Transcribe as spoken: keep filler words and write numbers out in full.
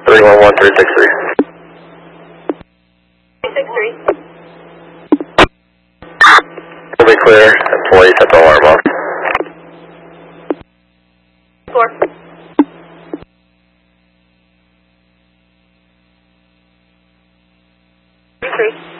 three one one three six three. three six three. Will be clear. Employee set the alarm off. Four. Three three.